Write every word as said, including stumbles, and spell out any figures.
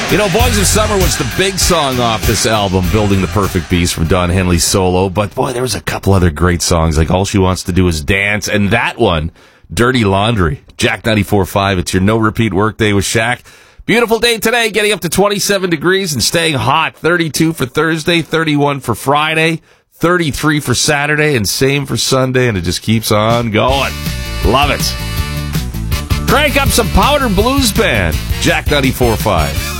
You know, Boys of Summer was the big song off this album, Building the Perfect Beast from Don Henley solo. But, boy, there was a couple other great songs, like All She Wants to Do Is Dance, and that one, Dirty Laundry. Jack ninety-four point five, it's your no-repeat workday with Shaq. Beautiful day today, getting up to twenty-seven degrees and staying hot. thirty-two for Thursday, thirty-one for Friday, thirty-three for Saturday, and same for Sunday, and it just keeps on going. Love it. Crank up some Powder Blues Band. Jack ninety-four point five.